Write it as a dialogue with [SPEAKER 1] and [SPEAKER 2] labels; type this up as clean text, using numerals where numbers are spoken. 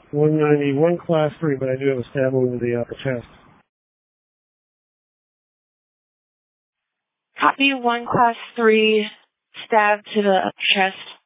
[SPEAKER 1] 191 class 3, but I do have a stab wound to the upper chest.
[SPEAKER 2] Copy 1 class 3, stab to the upper chest.